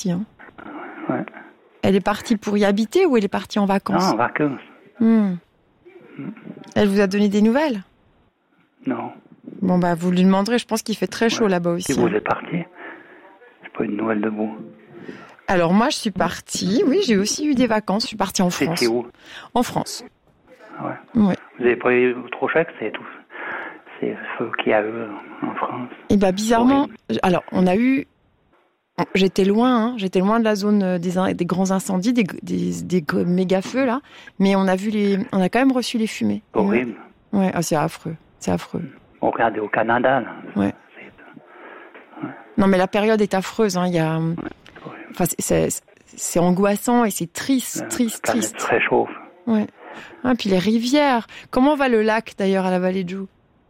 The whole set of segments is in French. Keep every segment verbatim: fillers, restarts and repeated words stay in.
aussi. Hein. Ouais. Elle est partie pour y habiter ou elle est partie en vacances? Non, en vacances. Hmm. Elle vous a donné des nouvelles? Non. Bon, bah, vous lui demanderez. Je pense qu'il fait très chaud ouais. là-bas aussi. Et vous hein. êtes parti? J'ai pas eu de nouvelles de vous. Alors, moi, je suis partie. Oui, j'ai aussi eu des vacances. Je suis partie en France. C'était où? En France. Ouais. Ouais. Vous avez pas eu trop cher, c'est tout. C'est le feu qu'il y a eu en France. Et bah, bizarrement, alors, on a eu. J'étais loin, hein, j'étais loin de la zone des, des grands incendies, des, des, des méga feux là, mais on a vu les, on a quand même reçu les fumées. Horrible. Ouais, oh, c'est affreux, c'est affreux. On regardait au Canada là. Ouais. ouais. Non mais la période est affreuse, hein. Il y a, ouais, enfin c'est, c'est, c'est angoissant et c'est triste, la, triste, la triste. Se réchauffe. Ouais. Ah, puis les rivières. Comment va le lac d'ailleurs à la vallée de Joux?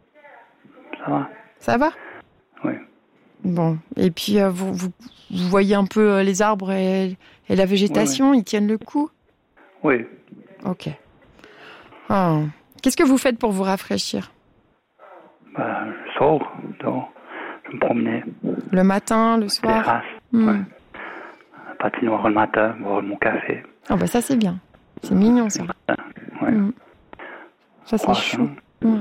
Ça va. Ça va? Oui. Bon, et puis euh, vous, vous, vous voyez un peu euh, les arbres et, et la végétation, oui, oui. Ils tiennent le coup? Oui. Ok. Oh. Qu'est-ce que vous faites pour vous rafraîchir? Ben, je sors, dehors, je me promenais. Le matin, le soir? Terrasse, mmh. ouais. La patinoire le matin, boire mon café. Oh bah ça c'est bien, c'est mignon ça. Ouais. Mmh. Ça c'est chou. Mmh.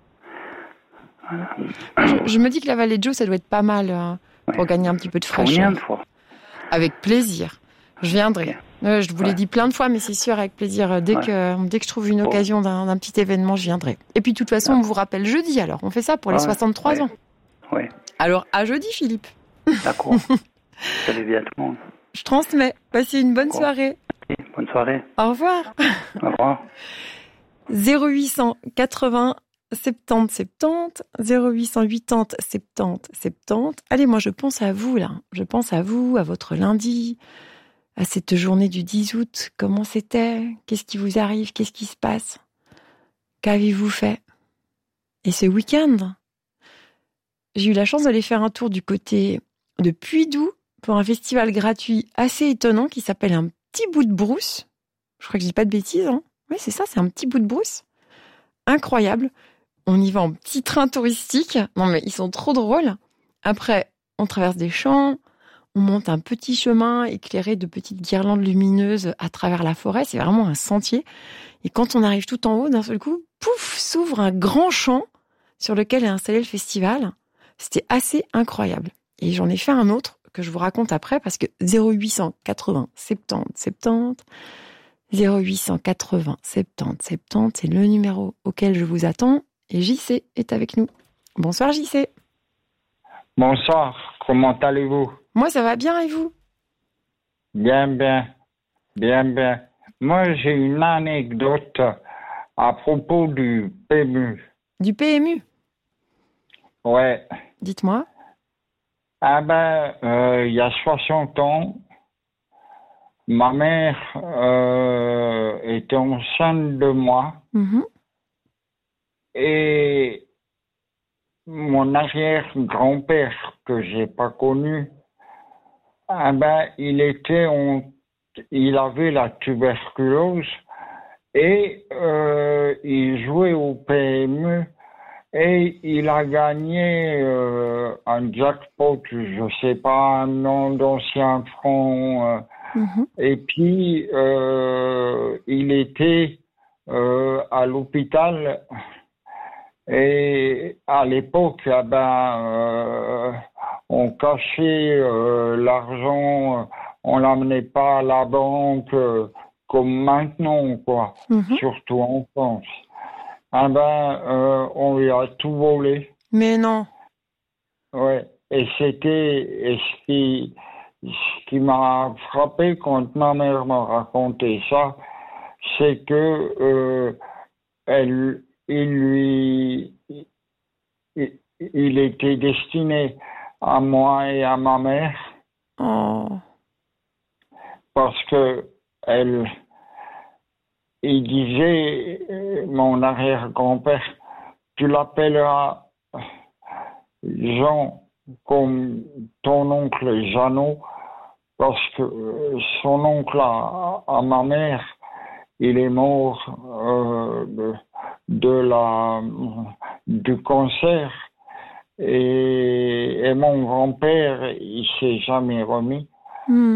Voilà. Je, je me dis que la vallée de Joux, ça doit être pas mal euh, pour ouais. gagner un petit peu de fraîcheur. Combien de fois? Avec plaisir. Je viendrai. Okay. Euh, je vous ouais. l'ai dit plein de fois, mais c'est sûr, avec plaisir. Dès, ouais. que, dès que je trouve une occasion d'un, d'un petit événement, je viendrai. Et puis, de toute façon, ouais. on vous rappelle jeudi, alors. On fait ça pour les ouais. soixante-trois ouais. ans. Oui. Alors, à jeudi, Philippe. D'accord. Salut bien tout le monde. Je transmets. Passez une bonne bon. soirée. Merci. Bonne soirée. Au revoir. Au revoir. zéro huit cent quatre-vingts soixante-dix soixante-dix, zéro huit cent quatre-vingts soixante-dix soixante-dix. Allez, moi, je pense à vous, là. Je pense à vous, à votre lundi, à cette journée du dix août. Comment c'était? Qu'est-ce qui vous arrive? Qu'est-ce qui se passe? Qu'avez-vous fait? Et ce week-end, j'ai eu la chance d'aller faire un tour du côté de Puydoux pour un festival gratuit assez étonnant qui s'appelle Un petit bout de brousse. Je crois que je dis pas de bêtises, hein. Oui, c'est ça, c'est Un petit bout de brousse. Incroyable. On y va en petit train touristique. Non, mais ils sont trop drôles. Après, on traverse des champs, on monte un petit chemin éclairé de petites guirlandes lumineuses à travers la forêt. C'est vraiment un sentier. Et quand on arrive tout en haut, d'un seul coup, pouf, s'ouvre un grand champ sur lequel est installé le festival. C'était assez incroyable. Et j'en ai fait un autre que je vous raconte après parce que zéro huit cent quatre-vingts soixante-dix soixante-dix, zéro huit cent quatre-vingts soixante-dix soixante-dix, c'est le numéro auquel je vous attends. Et J C est avec nous. Bonsoir J C. Bonsoir, comment allez-vous? Moi ça va bien et vous? Bien, bien, bien, bien. Moi j'ai une anecdote à propos du P M U. Du P M U? Ouais. Dites-moi. Ah ben, euh, il y a soixante ans, ma mère euh, était enceinte de moi. Mmh. Et mon arrière-grand-père, que j'ai pas connu, ah ben, il était en, il avait la tuberculose et euh, il jouait au P M U et il a gagné euh, un jackpot, je sais pas, un nom d'ancien franc. Euh, mmh. Et puis euh, il était euh, à l'hôpital. Et à l'époque, eh ben, euh, on cachait euh, l'argent, on l'amenait pas à la banque euh, comme maintenant, quoi. Mm-hmm. Surtout en France. Eh ben, euh, on lui a tout volé. Mais non. Ouais. Et c'était, et ce qui, ce qui m'a frappé quand ma mère m'a raconté ça, c'est que euh, elle Il lui, il, il était destiné à moi et à ma mère. Oh. Parce que elle, il disait, mon arrière-grand-père, tu l'appelleras Jean comme ton oncle Jeannot, parce que son oncle à, à ma mère, il est mort euh, de, de la, du cancer et, et mon grand-père, il s'est jamais remis. Mmh.